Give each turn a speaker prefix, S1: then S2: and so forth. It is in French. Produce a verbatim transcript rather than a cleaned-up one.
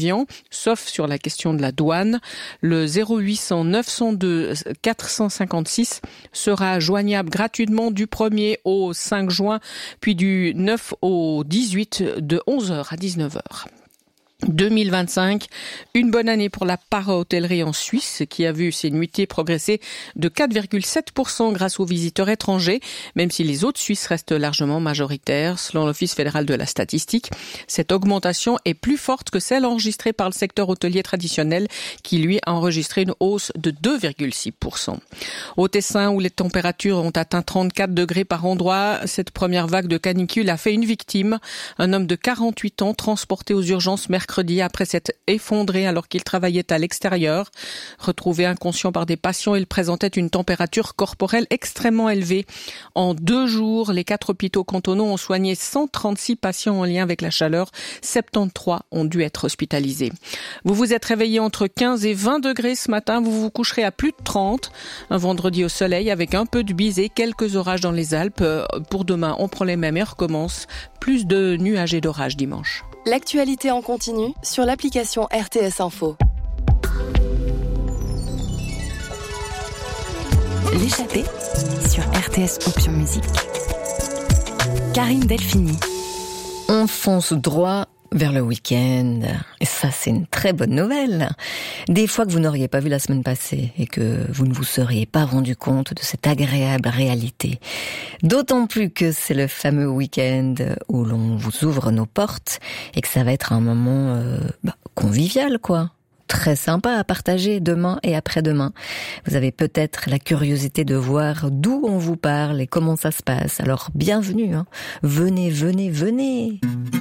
S1: Evian, sauf sur la question de la douane. Le zéro huit cent neuf cent deux quatre cent cinquante-six sera joignable gratuitement du premier au cinq juin, puis du neuf au dix-huit de onze heures à dix-neuf heures. deux mille vingt-cinq, une bonne année pour la para-hôtellerie en Suisse qui a vu ses nuitées progresser de quatre virgule sept pour cent grâce aux visiteurs étrangers, même si les autres Suisses restent largement majoritaires. Selon l'Office fédéral de la statistique, cette augmentation est plus forte que celle enregistrée par le secteur hôtelier traditionnel qui, lui, a enregistré une hausse de deux virgule six pour cent. Au Tessin, où les températures ont atteint trente-quatre degrés par endroit, cette première vague de canicule a fait une victime, un homme de quarante-huit ans transporté aux urgences mercredi après s'être effondré alors qu'il travaillait à l'extérieur. Retrouvé inconscient par des patients, il présentait une température corporelle extrêmement élevée. En deux jours, les quatre hôpitaux cantonaux ont soigné cent trente-six patients en lien avec la chaleur. soixante-treize ont dû être hospitalisés. Vous vous êtes réveillé entre quinze et vingt degrés ce matin. Vous vous coucherez à plus de trente. Un vendredi au soleil avec un peu de bise et quelques orages dans les Alpes. Pour demain, on prend les mêmes et recommence. Plus de nuages et d'orages dimanche.
S2: L'actualité en continu sur l'application R T S Info.
S3: L'échappée sur R T S Option Musique. Karine Delphini.
S4: On fonce droit vers le week-end. Et ça, c'est une très bonne nouvelle. Des fois que vous n'auriez pas vu la semaine passée et que vous ne vous seriez pas rendu compte de cette agréable réalité. D'autant plus que c'est le fameux week-end où l'on vous ouvre nos portes et que ça va être un moment euh, bah, convivial, quoi. Très sympa à partager demain et après-demain. Vous avez peut-être la curiosité de voir d'où on vous parle et comment ça se passe. Alors bienvenue, hein. Venez, venez, venez.